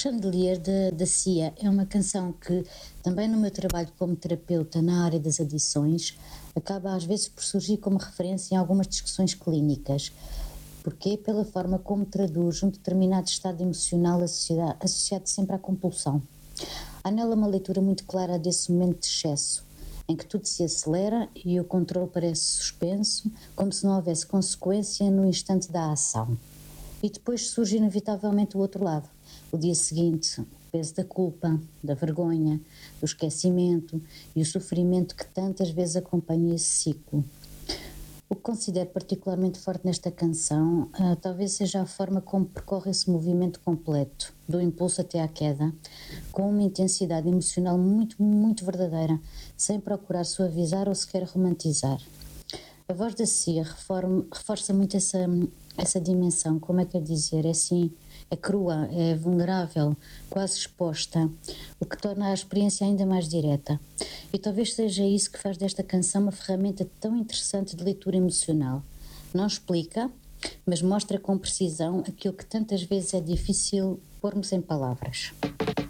Chandelier da Cia é uma canção que, também no meu trabalho como terapeuta na área das adições, acaba às vezes por surgir como referência em algumas discussões clínicas. Porquê? Pela forma como traduz um determinado estado emocional associado sempre à compulsão. Há nela uma leitura muito clara desse momento de excesso, em que tudo se acelera e o controle parece suspenso, como se não houvesse consequência no instante da ação. E depois surge inevitavelmente o outro lado. O dia seguinte, o peso da culpa, da vergonha, do esquecimento e o sofrimento que tantas vezes acompanha esse ciclo. O que considero particularmente forte nesta canção, talvez seja a forma como percorre esse movimento completo, do impulso até à queda, com uma intensidade emocional muito, muito verdadeira, sem procurar suavizar ou sequer romantizar. A voz da Cia reforça muito essa dimensão, como é que é dizer, é assim, é crua, é vulnerável, quase exposta, o que torna a experiência ainda mais direta. E talvez seja isso que faz desta canção uma ferramenta tão interessante de leitura emocional. Não explica, mas mostra com precisão aquilo que tantas vezes é difícil pormos em palavras.